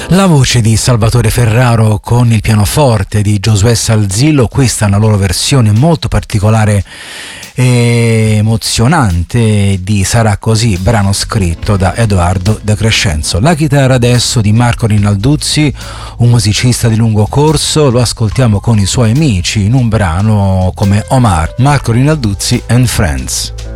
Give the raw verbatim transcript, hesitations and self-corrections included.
La voce di Salvatore Ferraro con il pianoforte di Giosuè Salzillo, questa è una loro versione molto particolare e emozionante di Sarà Così, brano scritto da Edoardo De Crescenzo. La chitarra adesso di Marco Rinalduzzi, un musicista di lungo corso, lo ascoltiamo con i suoi amici in un brano come Omar, Marco Rinalduzzi and Friends.